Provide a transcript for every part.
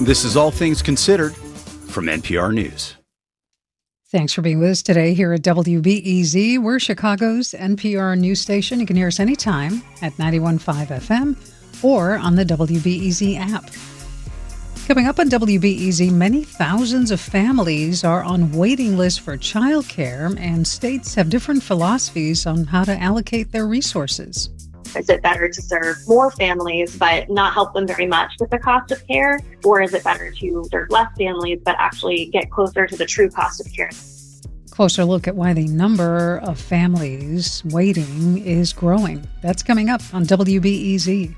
This is All Things Considered from NPR News. Thanks for being with us today here at WBEZ. We're Chicago's NPR news station. You can hear us anytime at 91.5 FM or on the WBEZ app. Coming up on WBEZ, many thousands of families are on waiting lists for childcare, and states have different philosophies on how to allocate their resources. Is it better to serve more families but not help them very much with the cost of care? Or is it better to serve less families but actually get closer to the true cost of care? Closer look at why the number of families waiting is growing. That's coming up on WBEZ.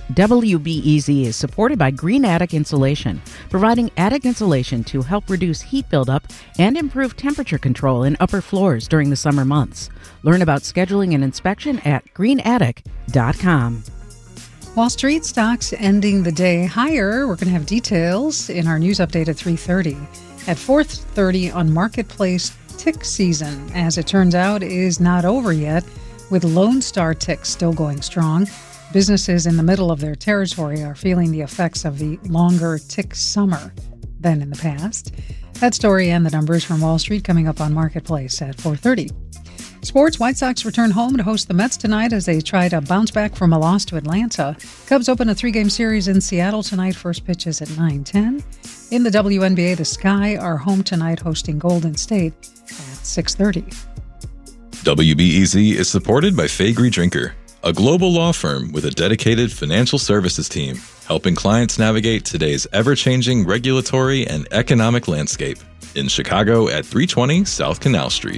WBEZ is supported by Green Attic Insulation, providing attic insulation to help reduce heat buildup and improve temperature control in upper floors during the summer months. Learn about scheduling an inspection at greenattic.com. Wall Street stocks ending the day higher. We're going to have details in our news update at 3:30. At 4:30 on Marketplace, tick season, as it turns out, is not over yet, with Lone Star ticks still going strong. Businesses in the middle of their territory are feeling the effects of the longer tick summer than in the past. That story and the numbers from Wall Street coming up on Marketplace at 4:30. Sports, White Sox return home to host the Mets tonight as they try to bounce back from a loss to Atlanta. Cubs open a 3-game series in Seattle tonight. First pitch is at 9:10. In the WNBA, the Sky are home tonight hosting Golden State at 6:30. WBEZ is supported by Faegre Drinker, a global law firm with a dedicated financial services team, helping clients navigate today's ever-changing regulatory and economic landscape. In Chicago at 320 South Canal Street.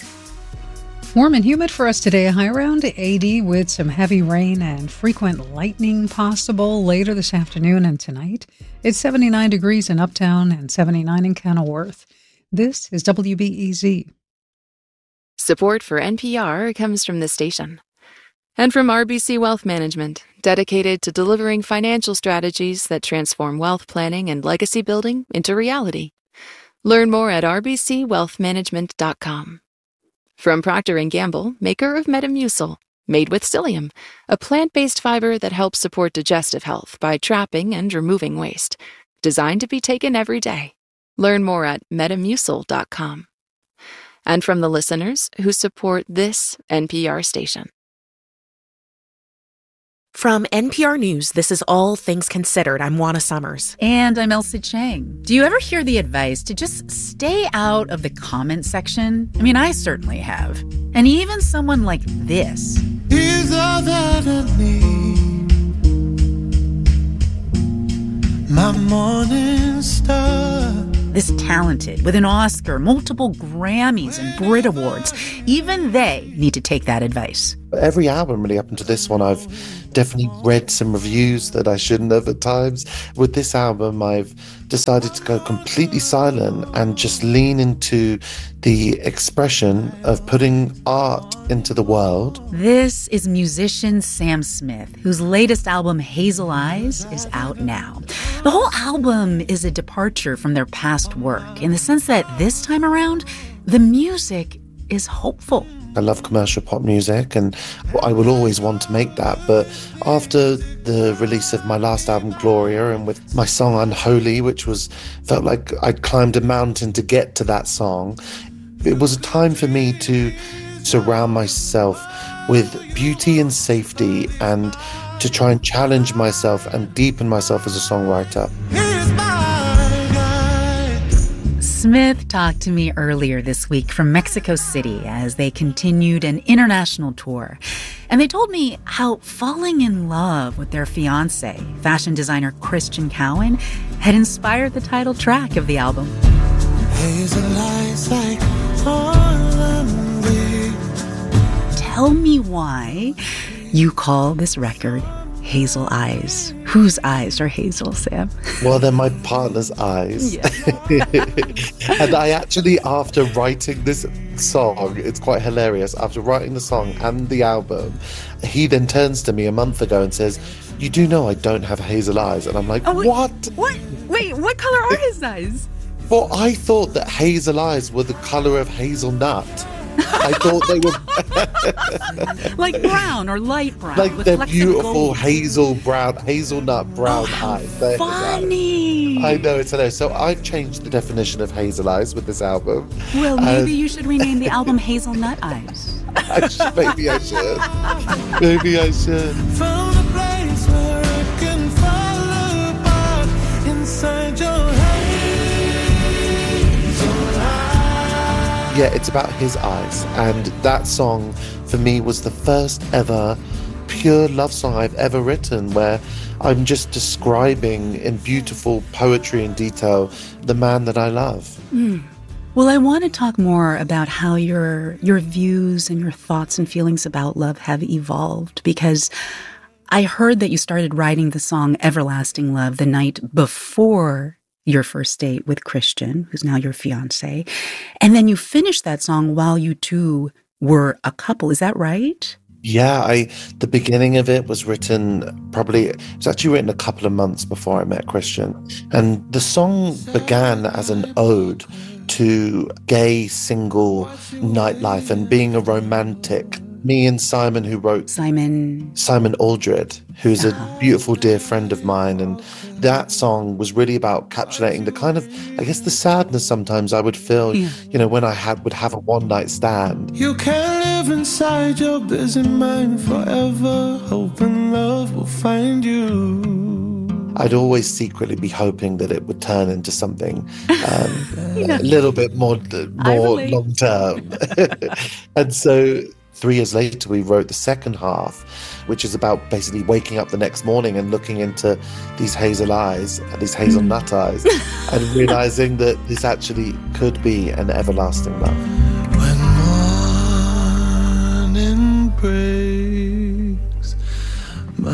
Warm and humid for us today, a high around 80 with some heavy rain and frequent lightning possible later this afternoon and tonight. It's 79 degrees in Uptown and 79 in Kenilworth. This is WBEZ. Support for NPR comes from this station. And from RBC Wealth Management, dedicated to delivering financial strategies that transform wealth planning and legacy building into reality. Learn more at rbcwealthmanagement.com. From Procter & Gamble, maker of Metamucil, made with psyllium, a plant-based fiber that helps support digestive health by trapping and removing waste. Designed to be taken every day. Learn more at metamucil.com. And from the listeners who support this NPR station. From NPR News, this is All Things Considered. I'm Juana Summers. And I'm Elsie Chang. Do you ever hear the advice to just stay out of the comment section? I mean, I certainly have. And even someone like this. Is all that I need. My morning star. This talented, with an Oscar, multiple Grammys, and Brit Awards, even they need to take that advice. Every album really up until this one, I've definitely read some reviews that I shouldn't have at times. With this album, I've decided to go completely silent and just lean into the expression of putting art into the world. This is musician Sam Smith, whose latest album, Hazel Eyes, is out now. The whole album is a departure from their past work in the sense that this time around, the music is hopeful. I love commercial pop music and I will always want to make that. But after the release of my last album, Gloria, and with my song Unholy, which felt like I'd climbed a mountain to get to that song, it was a time for me to surround myself with beauty and safety and to try and challenge myself and deepen myself as a songwriter. Smith talked to me earlier this week from Mexico City as they continued an international tour. And they told me how falling in love with their fiancé, fashion designer Christian Cowan, had inspired the title track of the album. Tell me why you call this record Hazel Eyes. Whose eyes are hazel, Sam? Well, they're my partner's eyes. Yeah. And I actually, after writing this song, it's quite hilarious. After writing the song and the album, he then turns to me a month ago and says, "You do know I don't have hazel eyes." And I'm like, what? What? Wait, what color are his eyes? Well, I thought that hazel eyes were the color of hazelnut. I thought they were like brown or light brown. like with they're flecks of beautiful gold. hazelnut brown eyes. They're Funny. I know, it's hilarious. So I've changed the definition of hazel eyes with this album. Well, maybe you should rename the album Hazelnut Eyes. Maybe I should. Maybe I should. Found a place where I can fall apart inside your Yeah, it's about his eyes. And that song, for me, was the first ever pure love song I've ever written, where I'm just describing in beautiful poetry and detail the man that I love. Well, I want to talk more about how your views and your thoughts and feelings about love have evolved, because I heard that you started writing the song Everlasting Love the night before your first date with Christian, who's now your fiancé. And then you finished that song while you two were a couple. Is that right? Yeah, the beginning of it was written it was actually written a couple of months before I met Christian. And the song began as an ode to gay single nightlife and being a romantic. Me and Simon, who wrote Simon Aldred, who's a beautiful dear friend of mine, and that song was really about encapsulating the kind of, I guess, the sadness sometimes I would feel, when I would have a one-night stand. You can live inside your busy mind forever, hoping love will find you. I'd always secretly be hoping that it would turn into something a little bit more long-term. And so 3 years later, we wrote the second half, which is about basically waking up the next morning and looking into these hazel eyes, these hazelnut eyes, and realizing that this actually could be an everlasting love. When morning breaks, my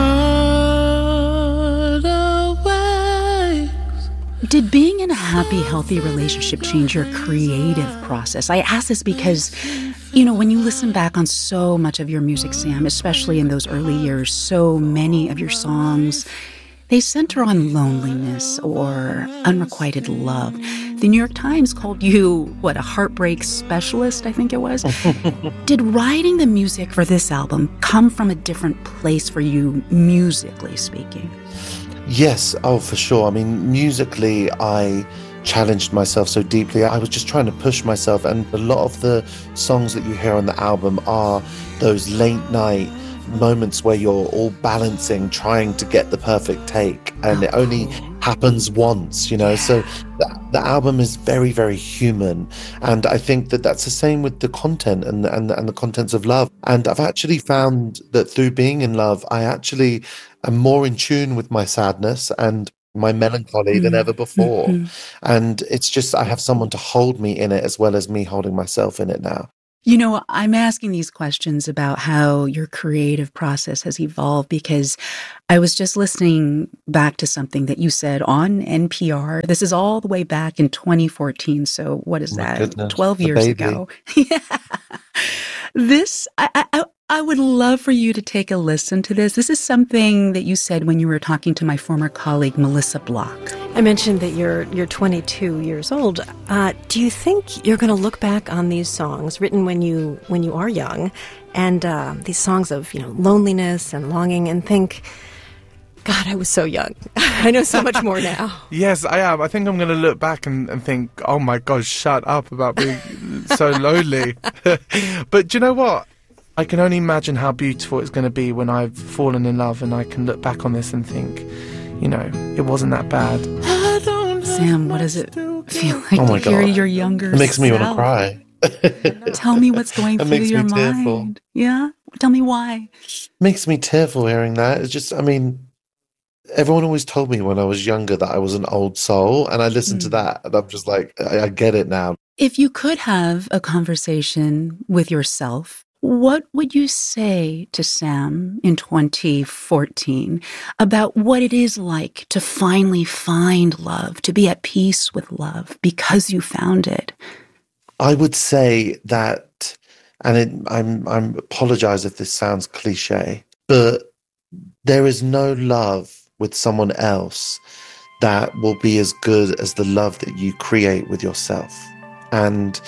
heart awakes. Did being in a happy, healthy relationship change your creative process? I ask this because, when you listen back on so much of your music, Sam, especially in those early years, so many of your songs, they center on loneliness or unrequited love. The New York Times called you, a heartbreak specialist, I think it was. Did writing the music for this album come from a different place for you, musically speaking? Yes, for sure. I mean, musically, I challenged myself so deeply. I was just trying to push myself, and a lot of the songs that you hear on the album are those late night moments where you're all balancing, trying to get the perfect take, and it only happens once, so the album is very, very human. And I think that that's the same with the content and the contents of love. And I've actually found that through being in love, I actually am more in tune with my sadness and my melancholy than ever before. And it's just, I have someone to hold me in it as well as me holding myself in it now. I'm asking these questions about how your creative process has evolved because I was just listening back to something that you said on NPR. This is all the way back in 2014. So what is that? Goodness, 12 years ago. Yeah. I would love for you to take a listen to this. This is something that you said when you were talking to my former colleague, Melissa Block. I mentioned that you're 22 years old. Do you think you're going to look back on these songs written when you are young, and these songs of loneliness and longing, and think, God, I was so young. I know so much more now. Yes, I am. I think I'm going to look back and think, oh my gosh, shut up about being so lonely. But do you know what? I can only imagine how beautiful it's going to be when I've fallen in love and I can look back on this and think, it wasn't that bad. Sam, what does it feel like to hear your younger self? It makes me want to cry. Tell me what's going through your mind. Tearful. Yeah? Tell me why. Makes me tearful hearing that. It's just, everyone always told me when I was younger that I was an old soul, and I listened to that and I'm just like, I get it now. If you could have a conversation with yourself, what would you say to Sam in 2014 about what it is like to finally find love, to be at peace with love because you found it? I would say that, and I'm apologize if this sounds cliche, but there is no love with someone else that will be as good as the love that you create with yourself. And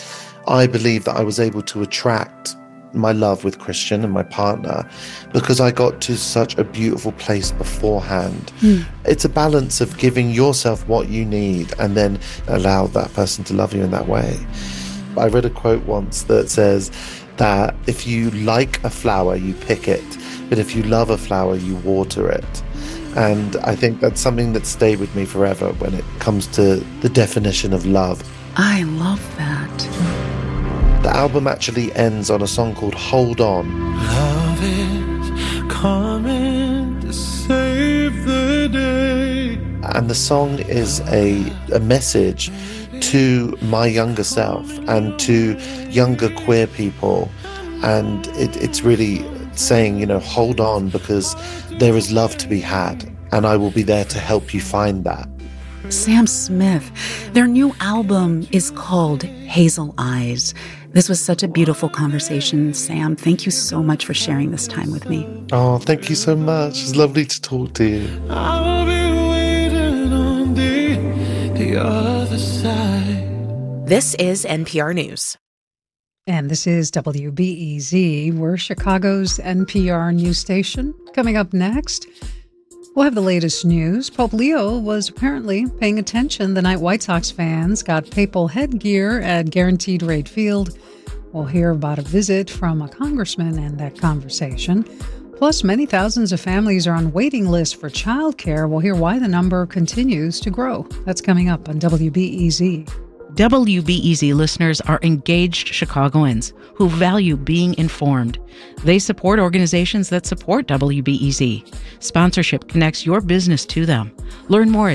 I believe that I was able to attract my love with Christian and my partner because I got to such a beautiful place beforehand. It's a balance of giving yourself what you need and then allow that person to love you in that way. I read a quote once that says that if you like a flower, you pick it, but if you love a flower, you water it. And I think that's something that stayed with me forever when it comes to the definition of love. I love that. The album actually ends on a song called Hold On. Love is coming to save the day. And the song is a message to my younger self and to younger queer people. And it's really saying, hold on, because there is love to be had, and I will be there to help you find that. Sam Smith, their new album is called Hazel Eyes. This was such a beautiful conversation, Sam. Thank you so much for sharing this time with me. Oh, thank you so much. It's lovely to talk to you. I'll be waiting on the other side. This is NPR News. And this is WBEZ. We're Chicago's NPR news station. Coming up next, we'll have the latest news. Pope Leo was apparently paying attention the night White Sox fans got papal headgear at Guaranteed Rate Field. We'll hear about a visit from a congressman and that conversation. Plus, many thousands of families are on waiting lists for childcare. We'll hear why the number continues to grow. That's coming up on WBEZ. WBEZ listeners are engaged Chicagoans who value being informed. They support organizations that support WBEZ. Sponsorship connects your business to them. Learn more at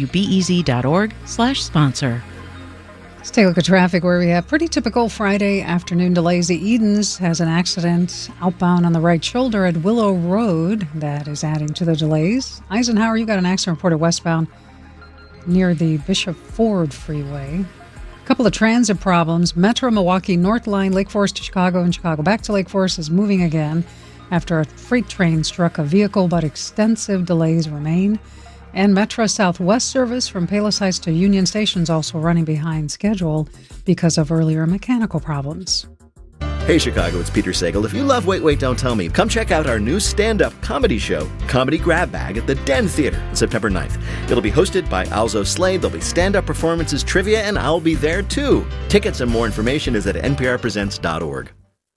wbez.org/sponsor. Let's take a look at traffic where we have pretty typical Friday afternoon delays. The Edens has an accident outbound on the right shoulder at Willow Road that is adding to the delays. Eisenhower, you got an accident reported westbound near the Bishop Ford Freeway. Couple of transit problems. Metro Milwaukee North Line, Lake Forest to Chicago and Chicago back to Lake Forest is moving again after a freight train struck a vehicle, but extensive delays remain. And Metro Southwest service from Palos Heights to Union Station is also running behind schedule because of earlier mechanical problems. Hey Chicago, it's Peter Sagal. If you love Wait, Wait, Don't Tell Me, come check out our new stand-up comedy show, Comedy Grab Bag, at the Den Theater on September 9th. It'll be hosted by Alzo Slade, there'll be stand-up performances, trivia, and I'll be there too. Tickets and more information is at nprpresents.org.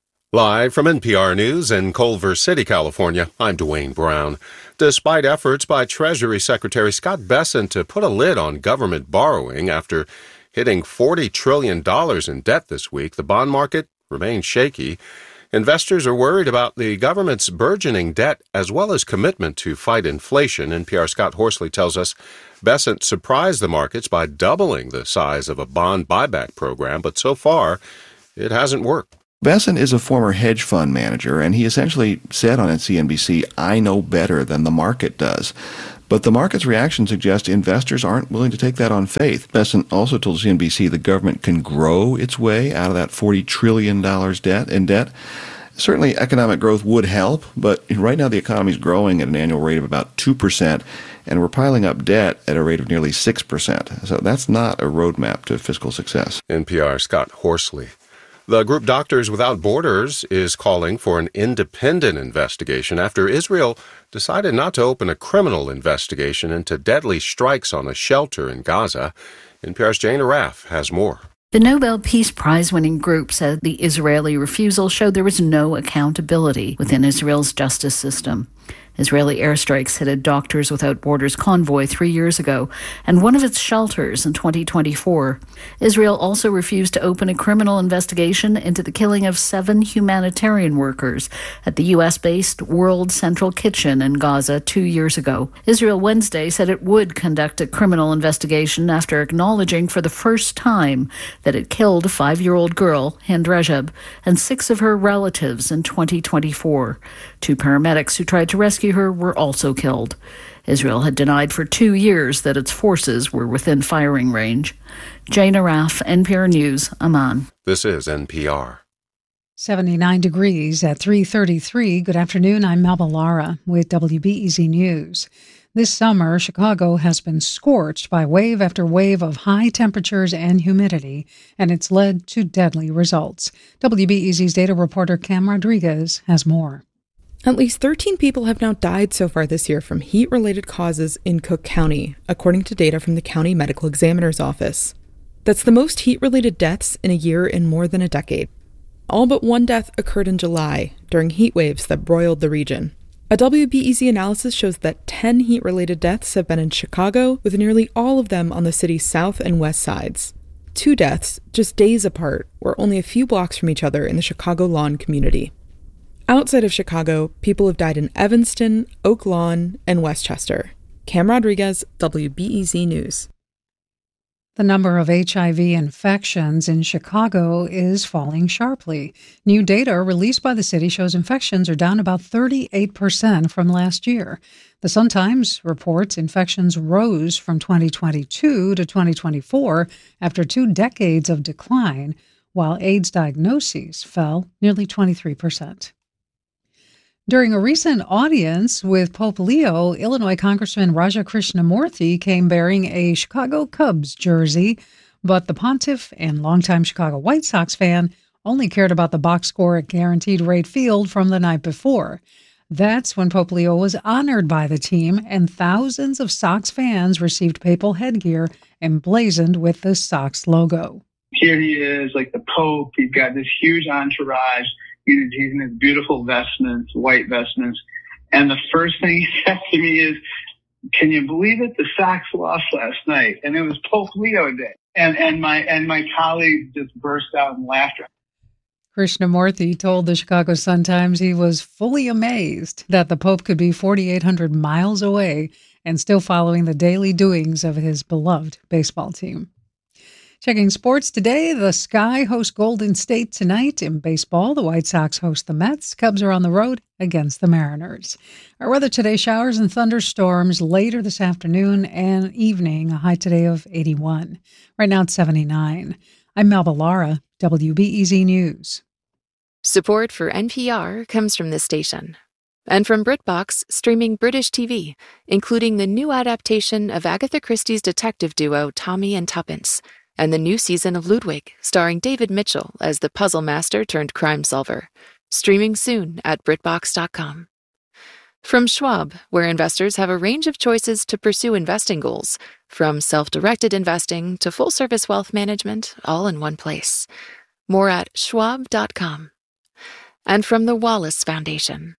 Live from NPR News in Culver City, California, I'm Dwayne Brown. Despite efforts by Treasury Secretary Scott Bessent to put a lid on government borrowing after hitting $40 trillion in debt this week, the bond market remains shaky. Investors are worried about the government's burgeoning debt as well as commitment to fight inflation. NPR's Scott Horsley tells us Bessent surprised the markets by doubling the size of a bond buyback program, but so far it hasn't worked. Bessent is a former hedge fund manager, and he essentially said on CNBC, "I know better than the market does." But the market's reaction suggests investors aren't willing to take that on faith. Bessent also told CNBC the government can grow its way out of that $40 trillion debt. Certainly, economic growth would help, but right now the economy is growing at an annual rate of about 2%, and we're piling up debt at a rate of nearly 6%. So that's not a roadmap to fiscal success. NPR's Scott Horsley. The group Doctors Without Borders is calling for an independent investigation after Israel decided not to open a criminal investigation into deadly strikes on a shelter in Gaza. NPR's Jane Araf has more. The Nobel Peace Prize-winning group said the Israeli refusal showed there was no accountability within Israel's justice system. Israeli airstrikes hit a Doctors Without Borders convoy 3 years ago and one of its shelters in 2024. Israel also refused to open a criminal investigation into the killing of 7 humanitarian workers at the U.S.-based World Central Kitchen in Gaza 2 years ago. Israel Wednesday said it would conduct a criminal investigation after acknowledging for the first time that it killed a 5-year-old girl, Hind Rajab, and 6 of her relatives in 2024. 2 paramedics who tried to rescue her were also killed. Israel had denied for 2 years that its forces were within firing range. Jane Araf, NPR News, Amman. This is NPR. 79 degrees at 3:33. Good afternoon. I'm Melba Lara with WBEZ News. This summer, Chicago has been scorched by wave after wave of high temperatures and humidity, and it's led to deadly results. WBEZ's data reporter Cam Rodriguez has more. At least 13 people have now died so far this year from heat-related causes in Cook County, according to data from the County Medical Examiner's Office. That's the most heat-related deaths in a year in more than a decade. All but one death occurred in July, during heat waves that broiled the region. A WBEZ analysis shows that 10 heat-related deaths have been in Chicago, with nearly all of them on the city's south and west sides. 2 deaths, just days apart, were only a few blocks from each other in the Chicago Lawn community. Outside of Chicago, people have died in Evanston, Oak Lawn, and Westchester. Cam Rodriguez, WBEZ News. The number of HIV infections in Chicago is falling sharply. New data released by the city shows infections are down about 38% from last year. The Sun-Times reports infections rose from 2022 to 2024 after 2 decades of decline, while AIDS diagnoses fell nearly 23%. During a recent audience with Pope Leo, Illinois Congressman Raja Krishnamoorthi came bearing a Chicago Cubs jersey, but the pontiff and longtime Chicago White Sox fan only cared about the box score at Guaranteed Rate Field from the night before. That's when Pope Leo was honored by the team, and thousands of Sox fans received papal headgear emblazoned with the Sox logo. Here he is, like the Pope. He's got this huge entourage. He's in his beautiful vestments, white vestments. And the first thing he said to me is, "Can you believe it? The Sox lost last night." And it was Pope Leo Day. And my colleagues just burst out in laughter. Krishnamoorthi told the Chicago Sun-Times he was fully amazed that the Pope could be 4,800 miles away and still following the daily doings of his beloved baseball team. Checking sports today, the Sky host Golden State tonight. In baseball, the White Sox host the Mets. Cubs are on the road against the Mariners. Our weather today, showers and thunderstorms later this afternoon and evening, a high today of 81. Right now it's 79. I'm Melba Lara, WBEZ News. Support for NPR comes from this station. And from BritBox, streaming British TV, including the new adaptation of Agatha Christie's detective duo Tommy and Tuppence, and the new season of Ludwig, starring David Mitchell as the puzzle master turned crime solver. Streaming soon at BritBox.com. From Schwab, where investors have a range of choices to pursue investing goals, from self-directed investing to full-service wealth management, all in one place. More at Schwab.com. And from the Wallace Foundation.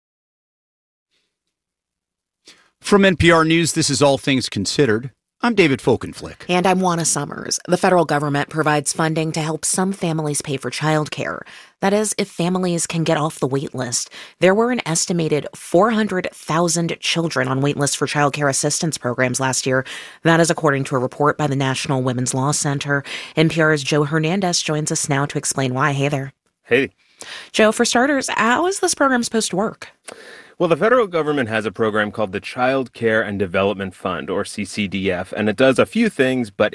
From NPR News, this is All Things Considered. I'm David Folkenflick. And I'm Juana Summers. The federal government provides funding to help some families pay for childcare. That is, if families can get off the wait list. There were an estimated 400,000 children on wait lists for childcare assistance programs last year. That is according to a report by the National Women's Law Center. NPR's Joe Hernandez joins us now to explain why. Hey there. Hey. Joe, for starters, how is this program supposed to work? Well, the federal government has a program called the Child Care and Development Fund, or CCDF, and it does a few things, but